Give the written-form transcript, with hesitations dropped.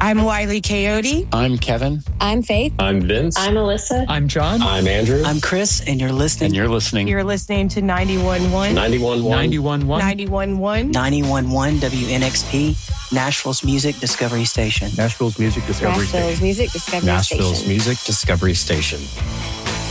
I'm Wiley Coyote. I'm Kevin. I'm Faith. I'm Vince. I'm Alyssa. I'm John. I'm Andrew. I'm Chris, and you're listening. You're listening to 91.1. 91.1. 91.1. 91.1 WNXP, Nashville's Music Discovery Station. Nashville's Music Discovery Station. Nashville's Music Discovery Station. Nashville's Music Discovery Station.